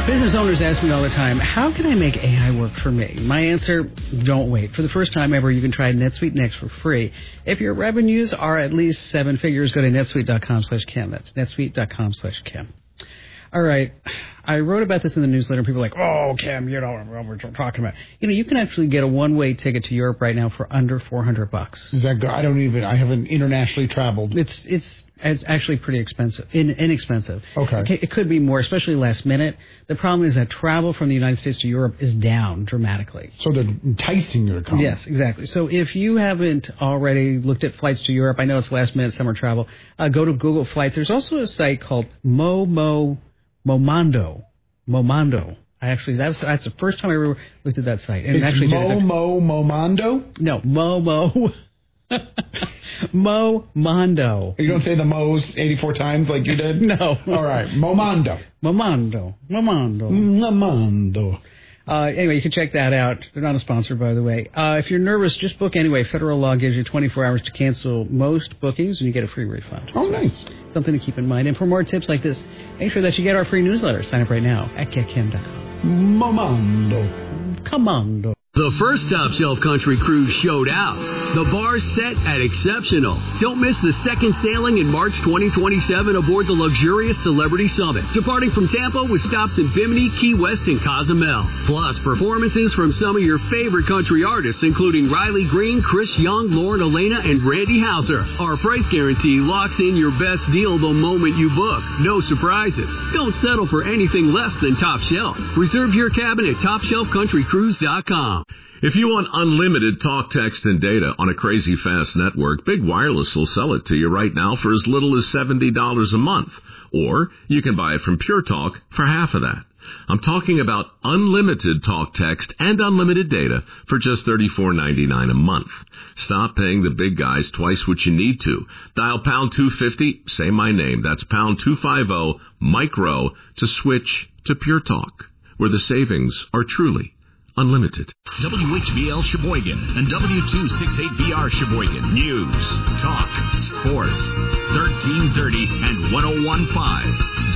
Business owners ask me all the time, how can I make AI work for me? My answer, don't wait. For the first time ever, you can try NetSuite Next for free. If your revenues are at least 7 figures, go to netsuite.com/Kim. That's netsuite.com/Kim. All right. I wrote about this in the newsletter, and people are like, oh, Kim, you know what we're talking about. You can actually get a one-way ticket to Europe right now for under $400. Is that good? I haven't internationally traveled. It's actually pretty inexpensive. Okay. It could be more, especially last minute. The problem is that travel from the United States to Europe is down dramatically. So they're enticing you to come. Yes, exactly. So if you haven't already looked at flights to Europe, I know it's last minute summer travel, go to Google Flights. There's also a site called Momondo. That's the first time I ever looked at that site. And it's actually Momondo? No, Momondo. You don't say the Mo's 84 times like you did? No. All right. Momondo. Anyway, you can check that out. They're not a sponsor, by the way. If you're nervous, just book anyway. Federal law gives you 24 hours to cancel most bookings, and you get a free refund. Oh, nice. Something to keep in mind. And for more tips like this, make sure that you get our free newsletter. Sign up right now at getkim.com. Momondo. The first Top Shelf Country Cruise showed out. The bar's set at exceptional. Don't miss the second sailing in March 2027 aboard the luxurious Celebrity Summit, departing from Tampa with stops in Bimini, Key West, and Cozumel. Plus, performances from some of your favorite country artists, including Riley Green, Chris Young, Lauren Elena, and Randy Houser. Our price guarantee locks in your best deal the moment you book. No surprises. Don't settle for anything less than Top Shelf. Reserve your cabin at TopShelfCountryCruise.com. If you want unlimited talk, text, and data on a crazy fast network, Big Wireless will sell it to you right now for as little as $70 a month. Or you can buy it from Pure Talk for half of that. I'm talking about unlimited talk, text, and unlimited data for just $34.99 a month. Stop paying the big guys twice what you need to. Dial pound 250, say my name. That's pound 250, micro, to switch to Pure Talk, where the savings are truly unlimited. WHBL Sheboygan and W268BR Sheboygan. News, talk, sports. 1330 and 1015.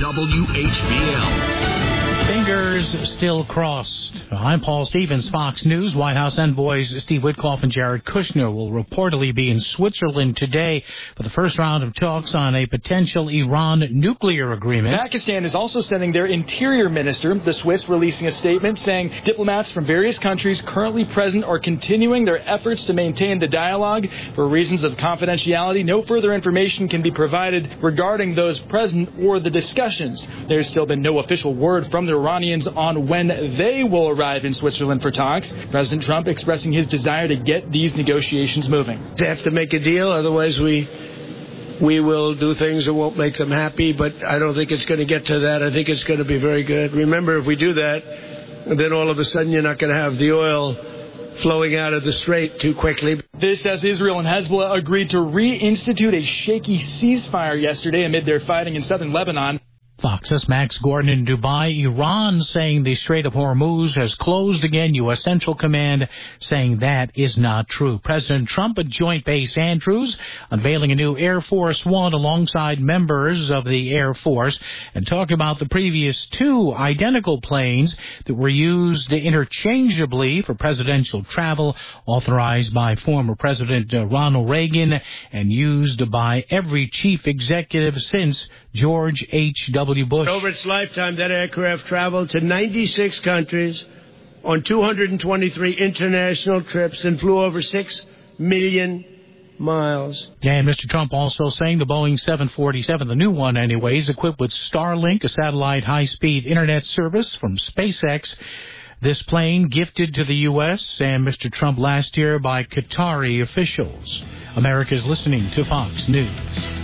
WHBL. Fingers still crossed. I'm Paul Stevens, Fox News. White House envoys Steve Witkoff and Jared Kushner will reportedly be in Switzerland today for the first round of talks on a potential Iran nuclear agreement. Pakistan is also sending their interior minister, the Swiss, releasing a statement saying diplomats from various countries currently present are continuing their efforts to maintain the dialogue. For reasons of confidentiality, no further information can be provided regarding those present or the discussions. There's still been no official word from the Iranians on when they will arrive in Switzerland for talks. President Trump expressing his desire to get these negotiations moving. They have to make a deal, otherwise we will do things that won't make them happy, but I don't think it's going to get to that. I think it's going to be very good. Remember, if we do that, then all of a sudden you're not going to have the oil flowing out of the strait too quickly. This as Israel and Hezbollah agreed to reinstitute a shaky ceasefire yesterday amid their fighting in southern Lebanon. Fox's Max Gordon in Dubai. Iran saying the Strait of Hormuz has closed again. U.S. Central Command saying that is not true. President Trump at Joint Base Andrews unveiling a new Air Force One alongside members of the Air Force and talking about the previous two identical planes that were used interchangeably for presidential travel, authorized by former President Ronald Reagan and used by every chief executive since George H.W. Bush. Over its lifetime, that aircraft traveled to 96 countries on 223 international trips and flew over 6 million miles. And Mr. Trump also saying the Boeing 747, the new one anyways, equipped with Starlink, a satellite high-speed internet service from SpaceX. This plane gifted to the U.S. and Mr. Trump last year by Qatari officials. America's listening to Fox News.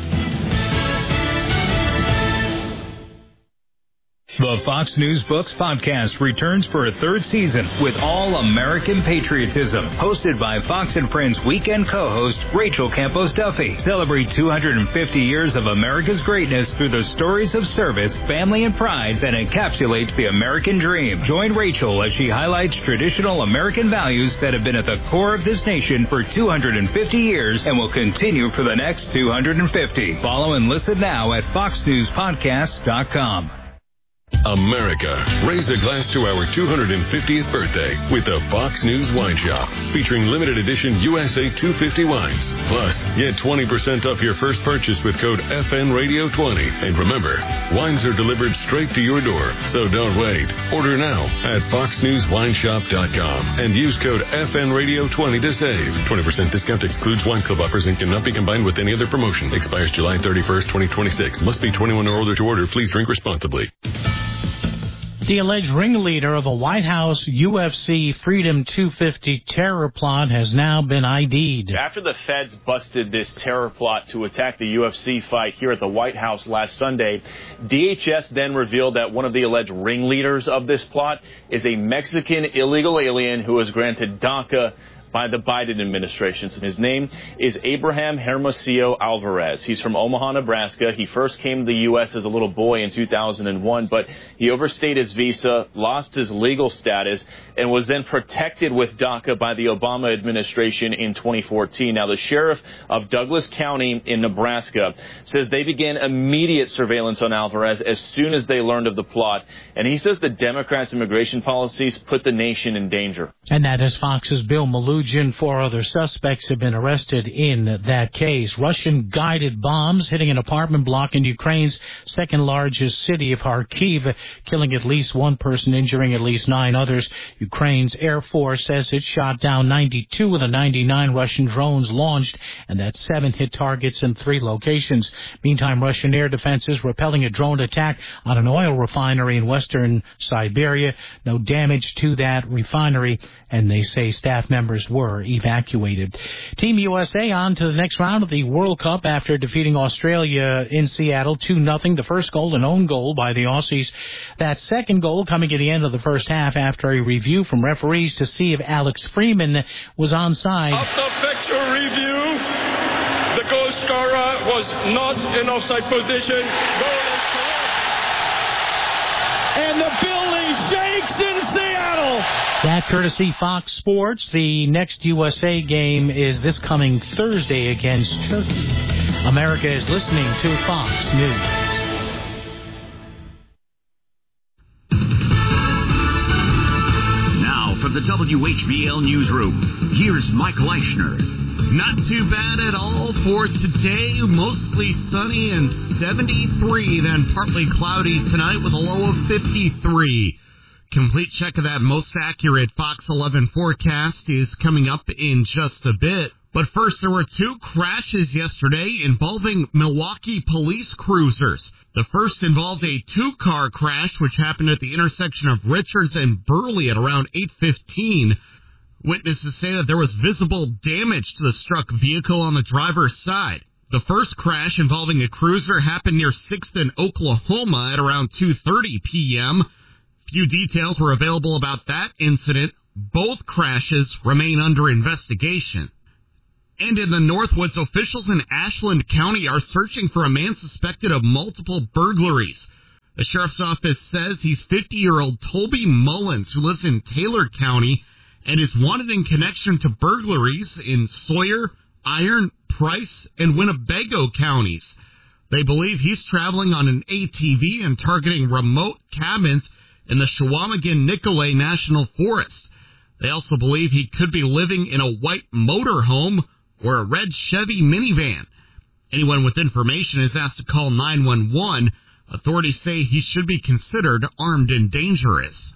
The Fox News Books podcast returns for a third season with all American patriotism. Hosted by Fox & Friends weekend co-host Rachel Campos Duffy. Celebrate 250 years of America's greatness through the stories of service, family, and pride that encapsulates the American dream. Join Rachel as she highlights traditional American values that have been at the core of this nation for 250 years and will continue for the next 250. Follow and listen now at foxnewspodcast.com. America, raise a glass to our 250th birthday with the Fox News Wine Shop, featuring limited edition USA 250 wines. Plus, get 20% off your first purchase with code FNRadio20. And remember, wines are delivered straight to your door, so don't wait. Order now at foxnewswineshop.com and use code FNRadio20 to save. 20% discount excludes wine club offers and cannot be combined with any other promotion. Expires July 31st, 2026. Must be 21 or older to order. Please drink responsibly. The alleged ringleader of a White House UFC Freedom 250 terror plot has now been ID'd. After the feds busted this terror plot to attack the UFC fight here at the White House last Sunday, DHS then revealed that one of the alleged ringleaders of this plot is a Mexican illegal alien who was granted DACA by the Biden administration. His name is Abraham Hermosillo Alvarez. He's from Omaha, Nebraska. He first came to the U.S. as a little boy in 2001, but he overstayed his visa, lost his legal status, and was then protected with DACA by the Obama administration in 2014. Now, the sheriff of Douglas County in Nebraska says they began immediate surveillance on Alvarez as soon as they learned of the plot, and he says the Democrats' immigration policies put the nation in danger. And that is Fox's Bill Malou. 4 other suspects have been arrested in that case. Russian-guided bombs hitting an apartment block in Ukraine's second-largest city of Kharkiv, killing at least one person, injuring at least 9 others. Ukraine's Air Force says it shot down 92 of the 99 Russian drones launched, and that 7 hit targets in 3 locations. Meantime, Russian air defenses repelling a drone attack on an oil refinery in western Siberia. No damage to that refinery, and they say staff members were evacuated. Team USA on to the next round of the World Cup after defeating Australia in Seattle 2-0. The first goal, an own goal by the Aussies. That second goal coming at the end of the first half after a review from referees to see if Alex Freeman was onside. After factual review, the goal scorer was not in offside position. Goal is correct. And the building shakes in Seattle. That courtesy Fox Sports. The next USA game is this coming Thursday against Turkey. America is listening to Fox News. Now from the WHBL newsroom, here's Mike Leischner. Not too bad at all for today. Mostly sunny and 73, then partly cloudy tonight with a low of 53. Complete check of that most accurate Fox 11 forecast is coming up in just a bit. But first, there were 2 crashes yesterday involving Milwaukee police cruisers. The first involved a 2-car crash, which happened at the intersection of Richards and Burley at around 8:15. Witnesses say that there was visible damage to the struck vehicle on the driver's side. The first crash involving a cruiser happened near 6th and Oklahoma at around 2:30 p.m. Few details were available about that incident. Both crashes remain under investigation. And in the Northwoods, officials in Ashland County are searching for a man suspected of multiple burglaries. The sheriff's office says he's 50-year-old Toby Mullins, who lives in Taylor County, and is wanted in connection to burglaries in Sawyer, Iron, Price, and Winnebago counties. They believe he's traveling on an ATV and targeting remote cabins in the Chequamegon-Nicolet National Forest. They also believe he could be living in a white motorhome or a red Chevy minivan. Anyone with information is asked to call 911. Authorities say he should be considered armed and dangerous.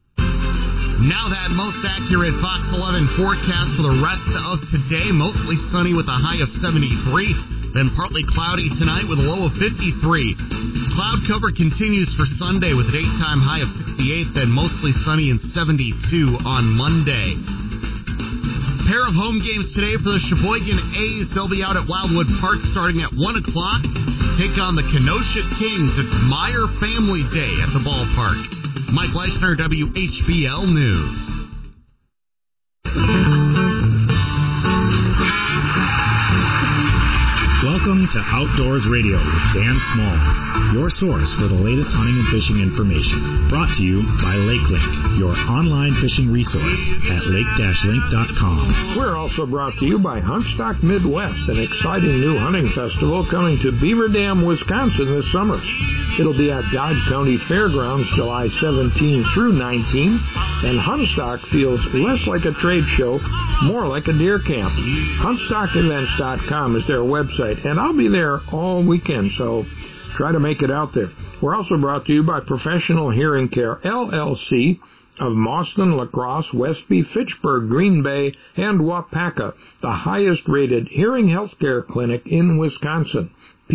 Now that most accurate Fox 11 forecast for the rest of today. Mostly sunny with a high of 73, then partly cloudy tonight with a low of 53. This cloud cover continues for Sunday with a daytime high of 68, then mostly sunny and 72 on Monday. Pair of home games today for the Sheboygan A's. They'll be out at Wildwood Park starting at 1 o'clock. Take on the Kenosha Kings. It's Meyer Family Day at the ballpark. Mike Leischner, WHBL News. Welcome to Outdoors Radio with Dan Small, your source for the latest hunting and fishing information. Brought to you by LakeLink, your online fishing resource at lake-link.com. We're also brought to you by Huntstock Midwest, an exciting new hunting festival coming to Beaver Dam, Wisconsin this summer. It'll be at Dodge County Fairgrounds July 17 through 19, and Huntstock feels less like a trade show, more like a deer camp. HuntstockEvents.com is their website, and I'll be there all weekend, so try to make it out there. We're also brought to you by Professional Hearing Care, LLC, of Mauston, La Crosse, Westby, Fitchburg, Green Bay, and Wapaka, the highest-rated hearing healthcare clinic in Wisconsin.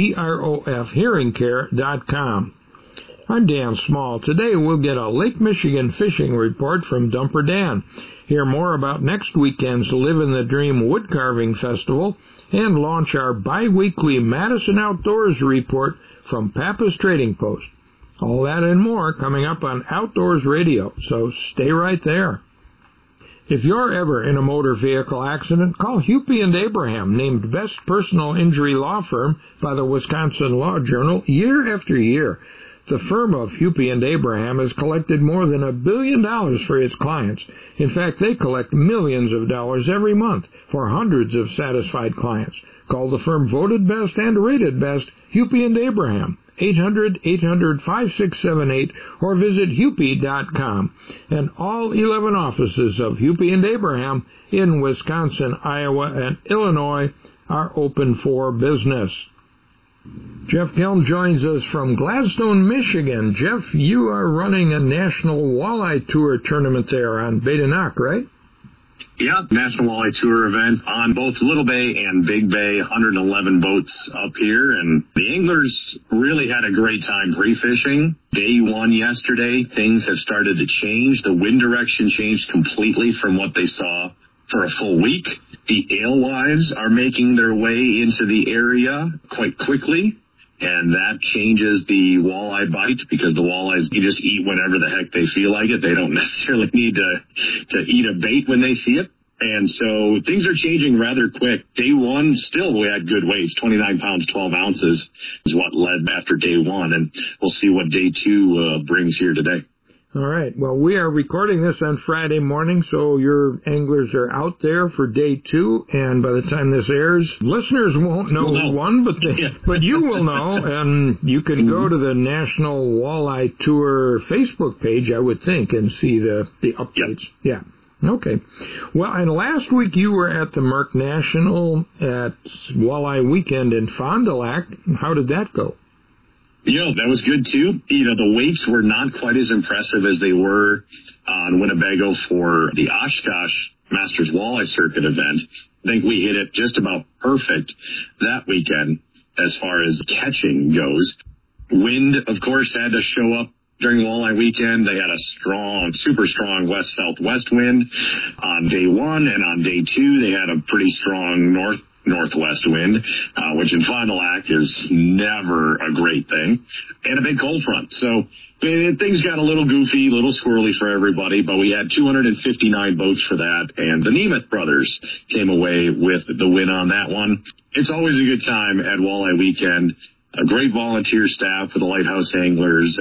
PROFHearingCare.com. I'm Dan Small. Today we'll get a Lake Michigan fishing report from Dumper Dan. Hear more about next weekend's Live in the Dream Wood Carving Festival, and launch our bi-weekly Madison Outdoors report from Pappas Trading Post. All that and more coming up on Outdoors Radio, so stay right there. If you're ever in a motor vehicle accident, call Hupy and Abraham, named Best Personal Injury Law Firm by the Wisconsin Law Journal year after year. The firm of Hupy and Abraham has collected more than $1 billion for its clients. In fact, they collect millions of dollars every month for hundreds of satisfied clients. Call the firm voted best and rated best, Hupy and Abraham, 800-800-5678, or visit Hupy.com. And all 11 offices of Hupy and Abraham in Wisconsin, Iowa, and Illinois are open for business. Jeff Kelm joins us from Gladstone, Michigan. Jeff, you are running a national walleye tour tournament there on Bay de Noc, right? Yeah, National Walleye Tour event on both Little Bay and Big Bay, 111 boats up here, and the anglers really had a great time pre-fishing. Day one yesterday, things have started to change. The wind direction changed completely from what they saw for a full week. The alewives are making their way into the area quite quickly, and that changes the walleye bite, because the walleyes, you just eat whenever the heck they feel like it. They don't necessarily need to eat a bait when they see it. And so things are changing rather quick. Day one, still we had good weights, 29 pounds, 12 ounces is what led after day one, and we'll see what day two brings here today. All right. Well, we are recording this on Friday morning, so your anglers are out there for day two, and by the time this airs, listeners won't know who won, but you will know, and you can go to the National Walleye Tour Facebook page, I would think, and see the updates. Yeah. Okay. Well, and last week you were at the Merck National at Walleye Weekend in Fond du Lac. How did that go? That was good, too. The weights were not quite as impressive as they were on Winnebago for the Oshkosh Masters Walleye Circuit event. I think we hit it just about perfect that weekend as far as catching goes. Wind, of course, had to show up during Walleye Weekend. They had a super strong west-southwest wind on day one, and on day two they had a pretty strong northwest wind, which in Fond du Lac is never a great thing, and a big cold front. So things got a little goofy, a little squirrely for everybody, but we had 259 boats for that, and the Nemeth brothers came away with the win on that one. It's always a good time at Walleye Weekend. A great volunteer staff for the Lighthouse Anglers,